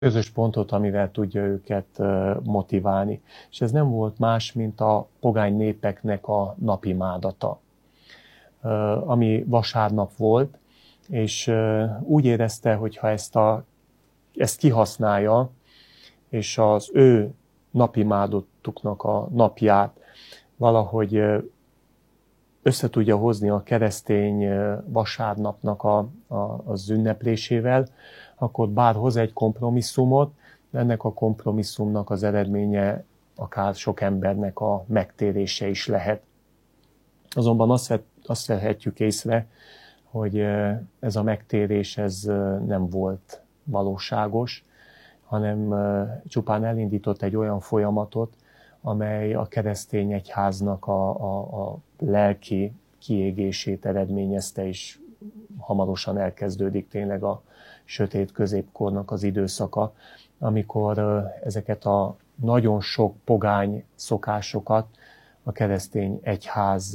közös pontot, amivel tudja őket motiválni. És ez nem volt más, mint a pogány népeknek a napimádata, ami vasárnap volt, és úgy érezte, hogy ha ezt kihasználja, és az ő napimádatuknak a napját valahogy össze tudja hozni a keresztény vasárnapnak az ünneplésével, akkor bár hoz egy kompromisszumot, ennek a kompromisszumnak az eredménye akár sok embernek a megtérése is lehet. Azonban azt vehetjük észre, hogy ez a megtérés ez nem volt valóságos, hanem csupán elindított egy olyan folyamatot, amely a keresztény egyháznak a lelki kiégését eredményezte, és hamarosan elkezdődik tényleg a sötét középkornak az időszaka, amikor ezeket a nagyon sok pogány szokásokat a keresztény egyház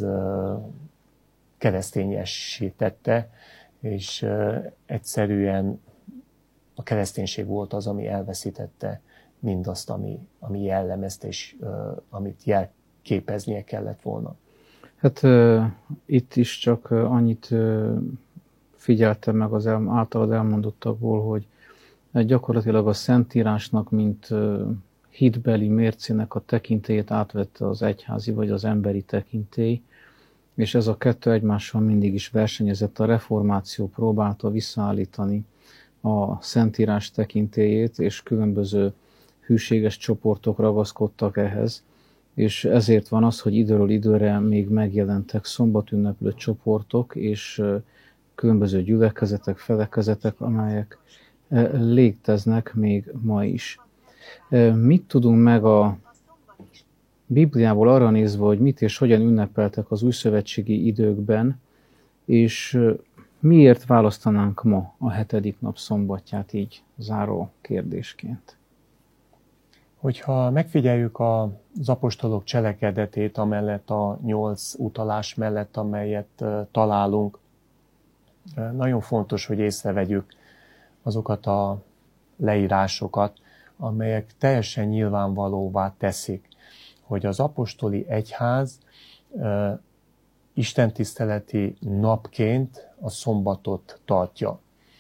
keresztényesítette, és egyszerűen a kereszténység volt az, ami elveszítette mindazt, ami jellemezte, és amit jelképeznie kellett volna. Hát itt is csak annyit figyeltem meg az általad elmondottakból, hogy gyakorlatilag a Szentírásnak, mint hitbeli mércének a tekintélyét átvette az egyházi vagy az emberi tekintély, és ez a kettő egymással mindig is versenyezett. A reformáció próbálta visszaállítani a Szentírás tekintélyét, és különböző hűséges csoportok ragaszkodtak ehhez, és ezért van az, hogy időről időre még megjelentek szombatünneplő csoportok, és különböző gyülekezetek, felekezetek, amelyek léteznek még ma is. Mit tudunk meg a Bibliából arra nézve, hogy mit és hogyan ünnepeltek az újszövetségi időkben, és miért választanánk ma a 7. nap szombatját így záró kérdésként? Hogyha megfigyeljük az apostolok cselekedetét, amellett a 8 utalás mellett, amelyet találunk, nagyon fontos, hogy észrevegyük azokat a leírásokat, amelyek teljesen nyilvánvalóvá teszik, hogy az apostoli egyház istentiszteleti napként a szombatot tartja.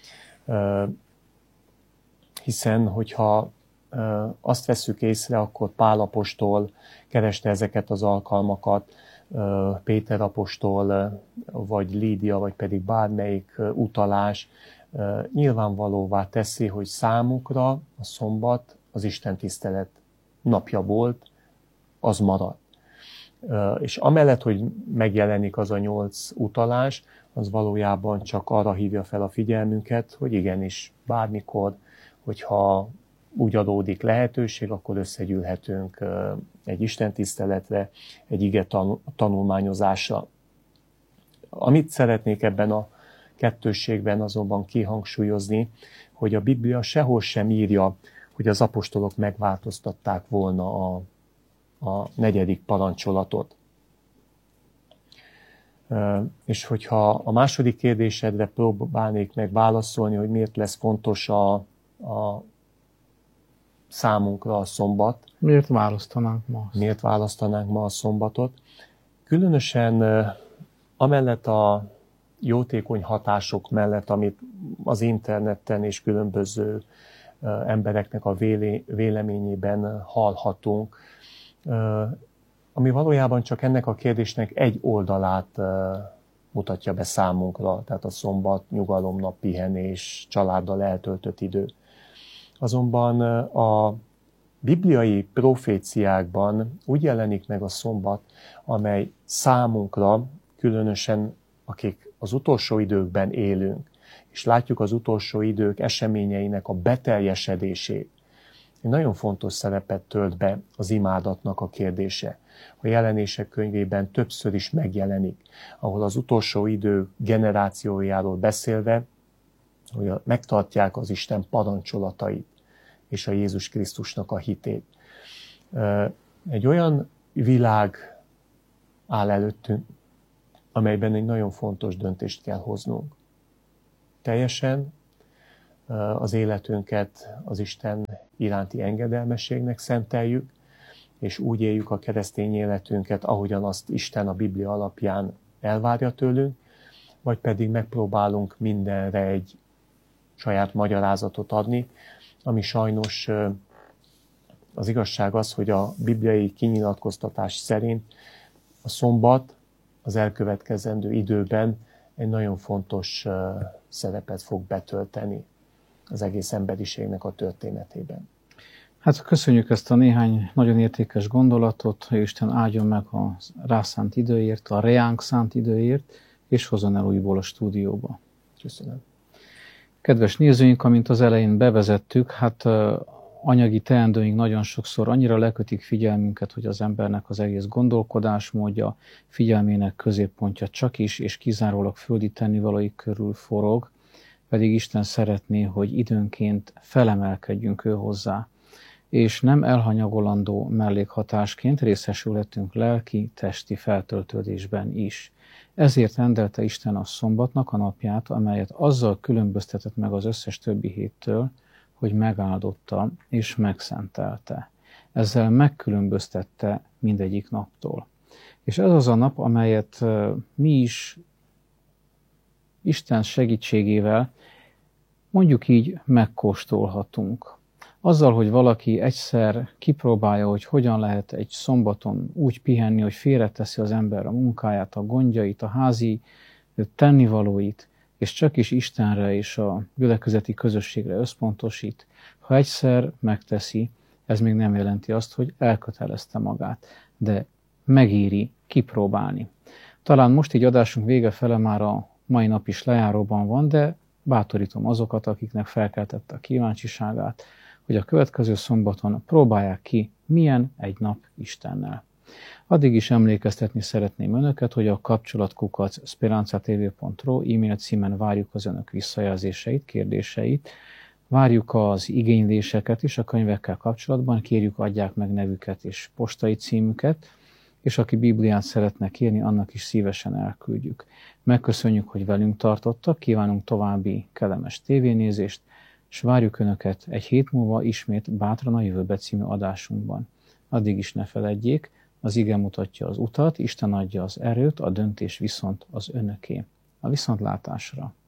Hiszen, hogyha azt vesszük észre, akkor Pál apostol kereste ezeket az alkalmakat, Péter apostol, vagy Lídia, vagy pedig bármelyik utalás nyilvánvalóvá teszi, hogy számukra a szombat az istentisztelet napja volt, az maradt. És amellett, hogy megjelenik az a 8 utalás, az valójában csak arra hívja fel a figyelmünket, hogy igenis bármikor, hogyha úgy adódik lehetőség, akkor összegyűlhetünk egy istentiszteletre, egy ige tanulmányozásra. Amit szeretnék ebben a kettősségben azonban kihangsúlyozni, hogy a Biblia sehol sem írja, hogy az apostolok megváltoztatták volna a 4. parancsolatot. És hogyha a második kérdésedre próbálnék meg válaszolni, hogy miért lesz fontos a számunkra a szombat. Miért választanánk ma azt? Miért választanánk ma a szombatot? Különösen amellett a jótékony hatások mellett, amit az interneten és különböző embereknek a véleményében hallhatunk, ami valójában csak ennek a kérdésnek egy oldalát mutatja be számunkra, tehát a szombat, nyugalomnap, pihenés, családdal eltöltött idő. Azonban a bibliai proféciákban úgy jelenik meg a szombat, amely számunkra, különösen akik az utolsó időkben élünk, és látjuk az utolsó idők eseményeinek a beteljesedését, egy nagyon fontos szerepet tölt be az imádatnak a kérdése. A Jelenések könyvében többször is megjelenik, ahol az utolsó idő generációjáról beszélve, hogy megtartják az Isten parancsolatait és a Jézus Krisztusnak a hitét. Egy olyan világ áll előttünk, amelyben egy nagyon fontos döntést kell hoznunk. Teljesen az életünket az Isten iránti engedelmességnek szenteljük, és úgy éljük a keresztény életünket, ahogyan azt Isten a Biblia alapján elvárja tőlünk, vagy pedig megpróbálunk mindenre egy saját magyarázatot adni, ami sajnos az igazság az, hogy a bibliai kinyilatkoztatás szerint a szombat az elkövetkezendő időben egy nagyon fontos szerepet fog betölteni az egész emberiségnek a történetében. Hát köszönjük ezt a néhány nagyon értékes gondolatot, hogy Isten áldjon meg a rászánt időért, a reánk szánt időért, és hozzon el újból a stúdióba. Köszönöm. Kedves nézőink, amint az elején bevezettük, hát anyagi teendőink nagyon sokszor annyira lekötik figyelmünket, hogy az embernek az egész gondolkodásmódja, figyelmének középpontja csak is és kizárólag földi tennivalóik körül forog, pedig Isten szeretné, hogy időnként felemelkedjünk ő hozzá, és nem elhanyagolandó mellékhatásként részesülhetünk lelki, testi feltöltődésben is. Ezért rendelte Isten a szombatnak a napját, amelyet azzal különböztetett meg az összes többi héttől, hogy megáldotta és megszentelte. Ezzel megkülönböztette mindegyik naptól. És ez az a nap, amelyet mi is Isten segítségével mondjuk így megkóstolhatunk. Azzal, hogy valaki egyszer kipróbálja, hogy hogyan lehet egy szombaton úgy pihenni, hogy félreteszi az ember a munkáját, a gondjait, a házi tennivalóit, és csak is Istenre és a gyülekezeti közösségre összpontosít. Ha egyszer megteszi, ez még nem jelenti azt, hogy elkötelezte magát, de megéri kipróbálni. Talán most így adásunk vége fele már a mai nap is lejáróban van, de bátorítom azokat, akiknek felkeltette a kíváncsiságát, hogy a következő szombaton próbálják ki, milyen egy nap Istennel. Addig is emlékeztetni szeretném önöket, hogy a kapcsolatkukac@speranzatv.ru e-mail címen várjuk az önök visszajelzéseit, kérdéseit, várjuk az igényléseket is a könyvekkel kapcsolatban, kérjük adják meg nevüket és postai címüket, és aki Bibliát szeretne kérni, annak is szívesen elküldjük. Megköszönjük, hogy velünk tartottak, kívánunk további kellemes tévénézést, és várjuk önöket egy hét múlva ismét Bátran a jövőbe című adásunkban. Addig is ne feledjék, az ige mutatja az utat, Isten adja az erőt, a döntés viszont az önöké. A viszontlátásra!